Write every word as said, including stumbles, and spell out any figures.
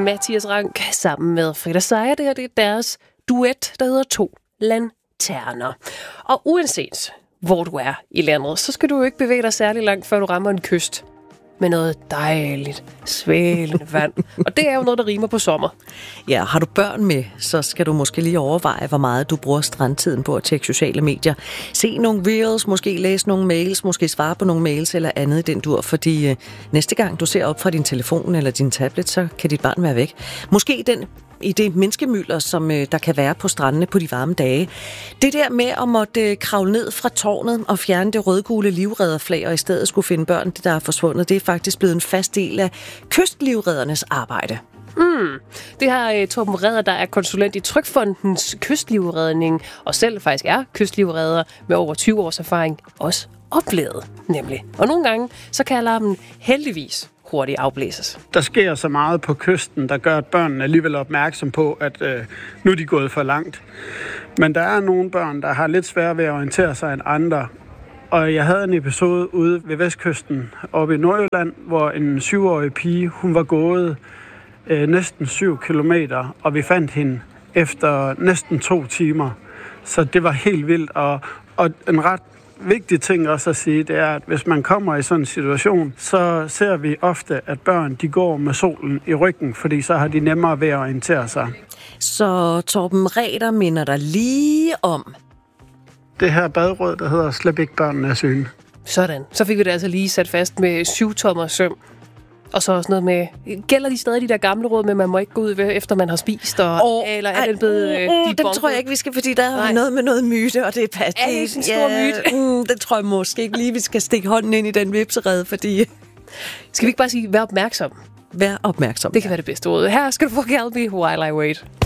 Mathias Rank sammen med Frida Seier. Det her det er deres duet, der hedder To Lanterner. Og uanset hvor du er i landet, så skal du jo ikke bevæge dig særlig langt, før du rammer en kyst med noget dejligt, svælende vand. Og det er jo noget, der rimer på sommer. Ja, har du børn med, så skal du måske lige overveje, hvor meget du bruger strandtiden på at tjekke sociale medier. Se nogle reels, måske læse nogle mails, måske svare på nogle mails eller andet i den dur, fordi øh, næste gang du ser op fra din telefon eller din tablet, så kan dit barn være væk. Måske den i det menneskemylder, som øh, der kan være på strandene på de varme dage. Det der med at måtte øh, kravle ned fra tårnet og fjerne det rødgule livredderflag, og i stedet skulle finde børn, der er forsvundet, det er faktisk blevet en fast del af kystlivreddernes arbejde. Mm. Det har uh, Torben Redder, der er konsulent i Trygfondens kystlivredning, og selv faktisk er kystlivredder med over tyve års erfaring, også oplevet nemlig. Og nogle gange, så kan alarmen heldigvis hurtigt afblæses. Der sker så meget på kysten, der gør, at børnene alligevel er opmærksom på, at øh, nu er de gået for langt. Men der er nogle børn, der har lidt svært ved at orientere sig end andre. Og jeg havde en episode ude ved Vestkysten, oppe i Nordjylland, hvor en syvårig pige, hun var gået øh, næsten syv kilometer, og vi fandt hende efter næsten to timer. Så det var helt vildt, og, og en ret vigtig ting også at sige, det er, at hvis man kommer i sådan en situation, så ser vi ofte, at børn de går med solen i ryggen, fordi så har de nemmere ved at orientere sig. Så Torben Redder minder dig lige om det her badråd, der hedder Slip ikke børnene af syne. Sådan. Så fik vi det altså lige sat fast med syv tommer søm. Og så også noget med, gælder de stadig de der gamle råd med, at man må ikke gå ud efter man har spist? Og, oh, eller er den blevet øh, de den tror jeg ikke, vi skal, fordi der er noget med noget myte, og det er pas. Er det en stor ja, myte? Mm, den tror jeg måske ikke lige, vi skal stikke hånden ind i den vipserede, fordi... Skal vi ikke bare sige, vær opmærksom? Vær opmærksom. Det kan være det bedste råd. Her skal du få Calby While I Wait.